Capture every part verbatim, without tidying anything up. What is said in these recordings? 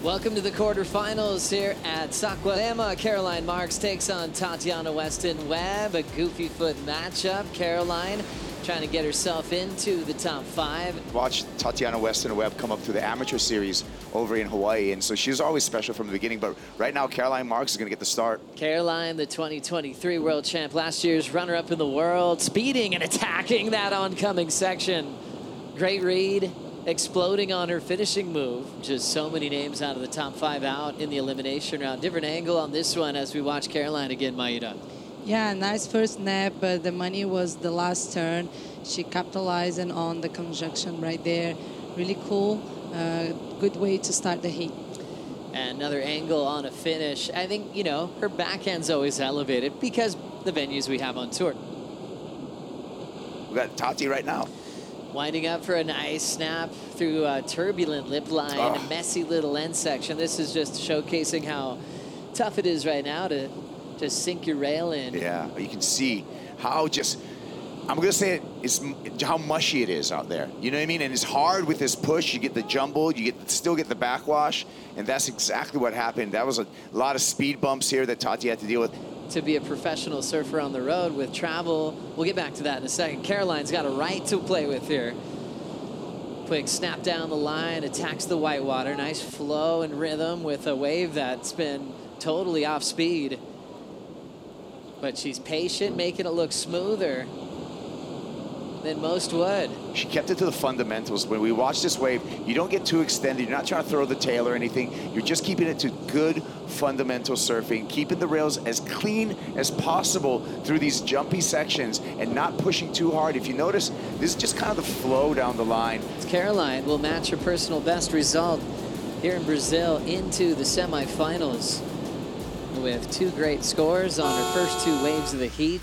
Welcome to the quarterfinals here at Saquarema. Caroline Marks takes on Tatiana Weston Webb, a goofy foot matchup. Caroline trying to get herself into the top five. Watch Tatiana Weston Webb come up through the amateur series over in Hawaii, and so she's always special from the beginning, but right now Caroline Marks is going to get the start. Caroline, the twenty twenty-three world champ, last year's runner-up in the world, speeding and attacking that oncoming section. Great read. Exploding on her finishing move. Just so many names out of the top five out in the elimination round. Different angle on this one as we watch Caroline again, Maida. Yeah, nice first snap, but the money was the last turn. She capitalizing on the conjunction right there. Really cool. Uh, good way to start the heat. And another angle on a finish. I think, you know, her backhand's always elevated because the venues we have on tour. We got Tati right now. Winding up for a nice snap through a turbulent lip line, oh. a messy little end section. This is just showcasing how tough it is right now to just sink your rail in. Yeah, you can see how just, I'm gonna say it, it's how mushy it is out there. You know what I mean? And it's hard with this push. You get the jumble, you get still get the backwash, and that's exactly what happened. That was a lot of speed bumps here that Tati had to deal with. To be a professional surfer on the road with travel. We'll get back to that in a second. Caroline's got a right to play with here. Quick snap down the line, attacks the whitewater. Nice flow and rhythm with a wave that's been totally off speed. But she's patient, making it look smoother than most would. She kept it to the fundamentals. When we watch this wave, you don't get too extended. You're not trying to throw the tail or anything. You're just keeping it to good fundamental surfing, keeping the rails as clean as possible through these jumpy sections and not pushing too hard. If you notice, this is just kind of the flow down the line. Caroline will match her personal best result here in Brazil into the semifinals with two great scores on her first two waves of the heat.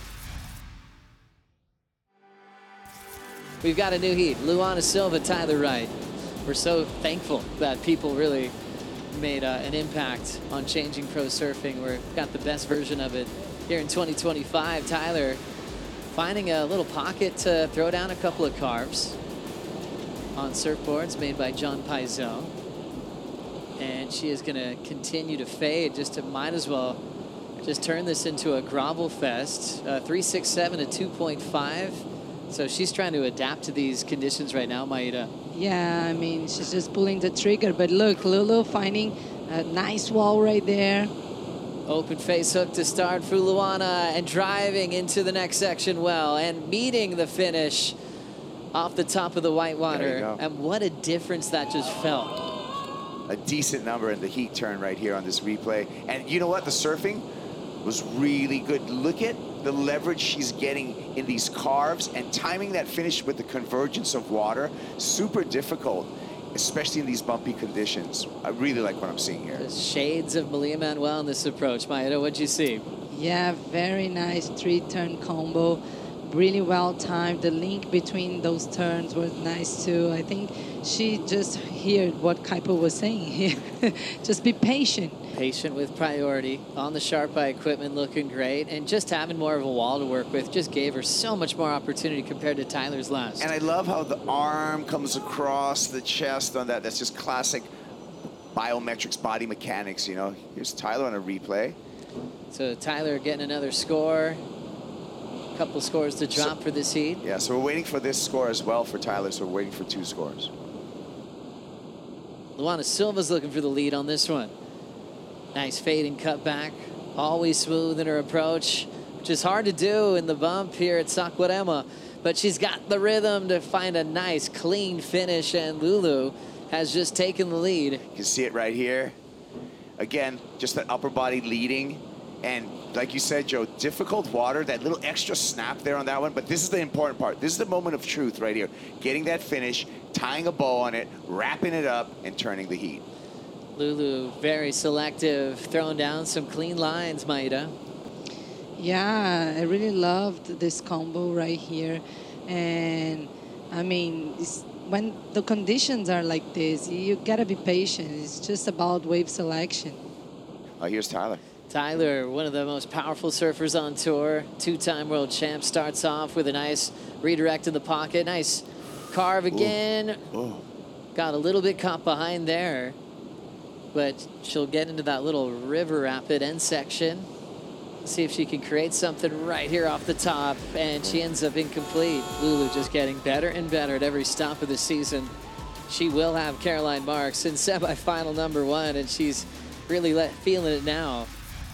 We've got a new heat. Luana Silva, Tyler Wright. We're so thankful that people really made uh, an impact on changing pro surfing. We've got the best version of it here in twenty twenty-five. Tyler finding a little pocket to throw down a couple of carves on surfboards made by John Paizo. And she is going to continue to fade. Just to might as well just turn this into a grovel fest. Uh, three six seven to two point five. So she's trying to adapt to these conditions right now, Maida. Yeah, I mean, she's just pulling the trigger. But look, Lulu finding a nice wall right there. Open face hook to start for Luana and driving into the next section well and meeting the finish off the top of the whitewater. And what a difference that just felt. A decent number in the heat turn right here on this replay. And you know what? The surfing was really good. Look at the leverage she's getting in these carves and timing that finish with the convergence of water. Super difficult, especially in these bumpy conditions. I really like what I'm seeing here. There's shades of Malia Manuel in this approach. Maida, what'd you see? Yeah, very nice three-turn combo. Really well timed. The link between those turns was nice too. I think she just heard what Kaipo was saying here. Just be patient. Patient with priority. On the Sharp Eye equipment looking great. And just having more of a wall to work with just gave her so much more opportunity compared to Tyler's last. And I love how the arm comes across the chest on that. That's just classic biometrics, body mechanics, you know. Here's Tyler on a replay. So Tyler getting another score. Couple scores to drop so, for this heat. Yeah, so we're waiting for this score as well for Tyler, so we're waiting for two scores. Luana Silva's looking for the lead on this one. Nice fading cut back. Always smooth in her approach, which is hard to do in the bump here at Saquarema. But she's got the rhythm to find a nice, clean finish, and Lulu has just taken the lead. You can see it right here. Again, just that upper body leading. And like you said, Joe, difficult water, that little extra snap there on that one. But this is the important part. This is the moment of truth right here. Getting that finish, tying a bow on it, wrapping it up, and turning the heat. Lulu, very selective, throwing down some clean lines, Maida. Yeah, I really loved this combo right here. And, I mean, it's, when the conditions are like this, you gotta be patient. It's just about wave selection. Oh, here's Tyler. Tyler, one of the most powerful surfers on tour, two-time world champ, starts off with a nice redirect in the pocket. Nice carve again. Ooh. Ooh. Got a little bit caught behind there. but she'll get into that little river rapid end section. See if she can create something right here off the top, and she ends up incomplete. Lulu just getting better and better at every stop of the season. She will have Caroline Marks in semifinal number one, and she's really let, feeling it now.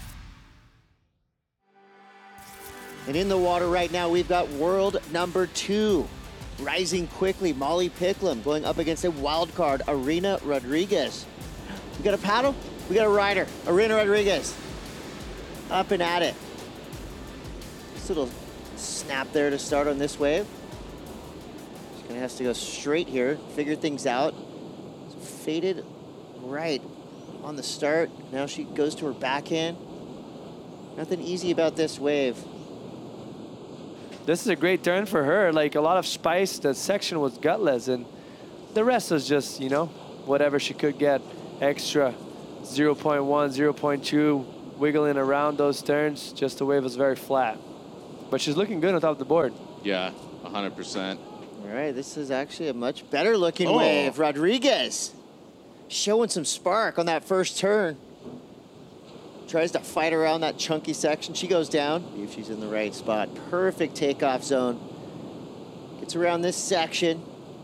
And in the water right now, we've got world number two. Rising quickly, Molly Picklum going up against a wild card, Irina Rodriguez. We got a paddle, we got a rider, Irina Rodriguez. Up and at it. This little snap there to start on this wave. She's gonna have to go straight here, figure things out. Faded right on the start. Now she goes to her backhand. Nothing easy about this wave. This is a great turn for her. Like a lot of spice. The section was gutless, and the rest was just, you know, whatever she could get extra. zero point one, zero point two, wiggling around those turns. Just the wave was very flat. But she's looking good on top of the board. Yeah, one hundred percent. All right, this is actually a much better looking Oh. wave. Rodriguez showing some spark on that first turn. Tries to fight around that chunky section. She goes down. See if she's in the right spot. Perfect takeoff zone. Gets around this section.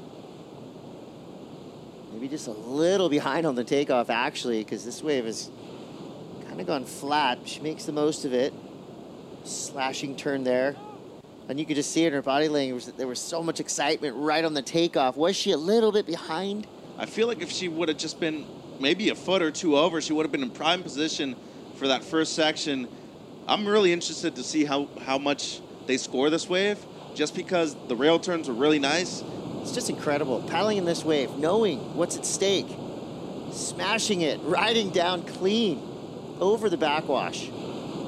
Maybe just a little behind on the takeoff, actually, because this wave has kind of gone flat. She makes the most of it. Slashing turn there. And you could just see it in her body language that there was so much excitement right on the takeoff. Was she a little bit behind? I feel like if she would have just been maybe a foot or two over, she would have been in prime position for that first section. I'm really interested to see how, how much they score this wave, just because the rail turns were really nice. It's just incredible. Paddling in this wave, knowing what's at stake, smashing it, riding down clean over the backwash. You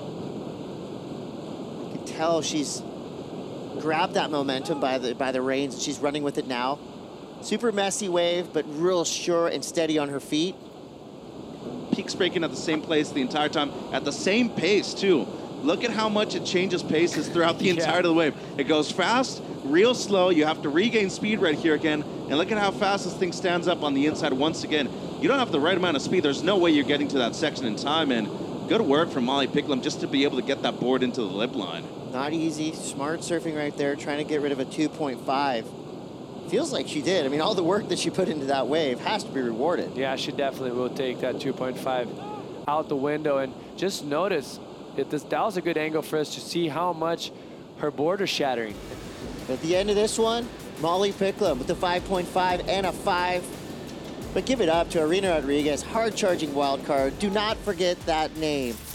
can tell she's grabbed that momentum by the by the reins, and she's running with it now. Super messy wave, but real sure and steady on her feet. Peaks breaking at the same place the entire time, at the same pace too. Look at how much it changes paces throughout the Yeah. entirety of the wave. It goes fast, real slow. You have to regain speed right here again. And look at how fast this thing stands up on the inside once again. You don't have the right amount of speed. There's no way you're getting to that section in time. And good work from Molly Picklum just to be able to get that board into the lip line. Not easy. Smart surfing right there, trying to get rid of a two point five. Feels like she did. I mean, all the work that she put into that wave has to be rewarded. Yeah, she definitely will take that two point five out the window. And just notice, it, this, that was a good angle for us to see how much her board is shattering. At the end of this one, Molly Picklum with a five point five and a five. But give it up to Irina Rodriguez, hard-charging wild card. Do not forget that name.